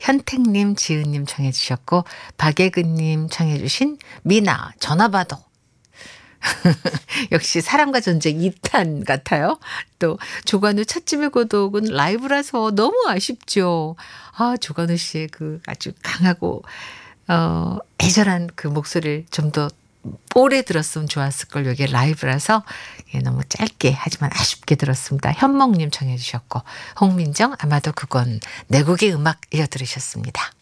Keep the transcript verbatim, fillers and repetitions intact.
현택님, 지은님 청해 주셨고 박예근님 청해 주신 미나 전화받아. 역시 사랑과 전쟁 이 탄 같아요. 또 조관우 찻집의 고독은 라이브라서 너무 아쉽죠. 아 조관우 씨의 그 아주 강하고 어 애절한 그 목소리를 좀 더 오래 들었으면 좋았을 걸. 여기 라이브라서 예, 너무 짧게 하지만 아쉽게 들었습니다. 현목님 청해 주셨고 홍민정 아마도 그건 내 곡의 음악 이어 들으셨습니다.